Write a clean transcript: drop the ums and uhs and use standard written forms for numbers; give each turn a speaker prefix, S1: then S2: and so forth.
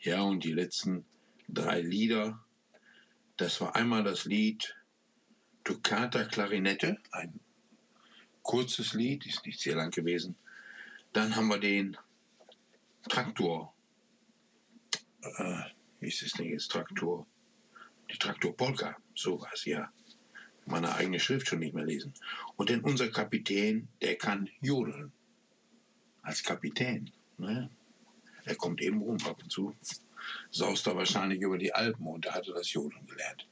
S1: Ja, und die letzten 3 Lieder, das war einmal das Lied Toccata Klarinette, ein kurzes Lied, ist nicht sehr lang gewesen. Dann haben wir den Traktor, wie ist das denn jetzt, Traktor? Die Traktor-Polka, sowas, ja. Meine eigene Schrift schon nicht mehr lesen. Und dann unser Kapitän, der kann jodeln. Als Kapitän. Ne? Er kommt eben rum ab und zu. Saust da wahrscheinlich über die Alpen und da hat er das Jodeln gelernt.